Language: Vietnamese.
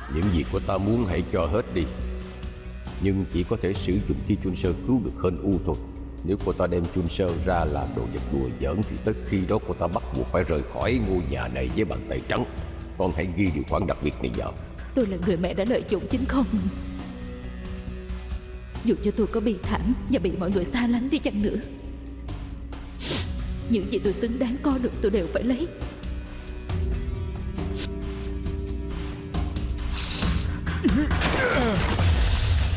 Những gì của ta muốn hãy cho hết đi, nhưng chỉ có thể sử dụng khi Chun Sơ cứu được Hên U thôi. Nếu cô ta đem Chun Sơ ra làm đồ vật đùa giỡn thì tất khi đó cô ta bắt buộc phải rời khỏi ngôi nhà này với bàn tay trắng. Con hãy ghi điều khoản đặc biệt này vào. Tôi là người mẹ đã lợi dụng chính con mình. Dù cho tôi có bị thảm và bị mọi người xa lánh đi chăng nữa, những gì tôi xứng đáng có được tôi đều phải lấy.